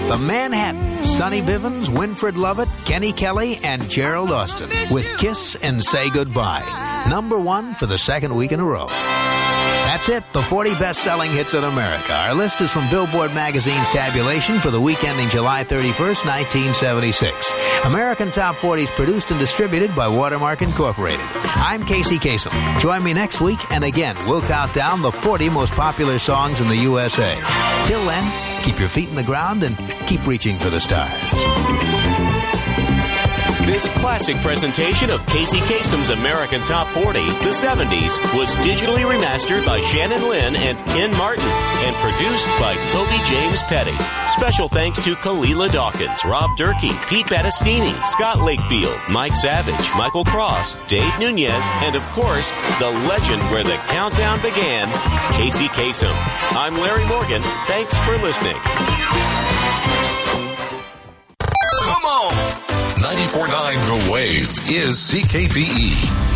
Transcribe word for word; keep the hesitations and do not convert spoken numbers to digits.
The Manhattan, Sonny Bivens, Winfred Lovett, Kenny Kelly, and Gerald Austin with Kiss and Say Goodbye. Number one for the second week in a row. That's it, the forty best-selling hits in America. Our list is from Billboard Magazine's tabulation for the week ending July thirty-first, nineteen seventy-six. American Top forty is produced and distributed by Watermark Incorporated. I'm Casey Kasem. Join me next week, and again, we'll count down the forty most popular songs in the U S A. Till then, keep your feet in the ground and keep reaching for the stars. This classic presentation of Casey Kasem's American Top forty, the seventies, was digitally remastered by Shannon Lynn and Ken Martin and produced by Toby James Petty. Special thanks to Kalila Dawkins, Rob Durkee, Pete Battistini, Scott Lakefield, Mike Savage, Michael Cross, Dave Nunez, and of course, the legend where the countdown began, Casey Kasem. I'm Larry Morgan. Thanks for listening. Come on! ninety-four point nine The Wave is C K P E.